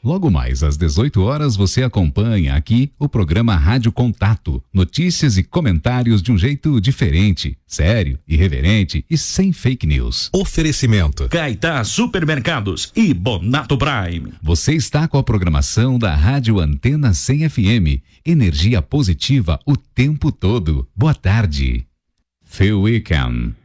Logo mais às 18 horas você acompanha aqui o programa Rádio Contato. Notícias e comentários de um jeito diferente, sério, irreverente e sem fake news. Oferecimento Caetá Supermercados e Bonato Prime. Você está com a programação da Rádio Antena 100 FM. Energia positiva o tempo todo. Boa tarde. Phil Wickham.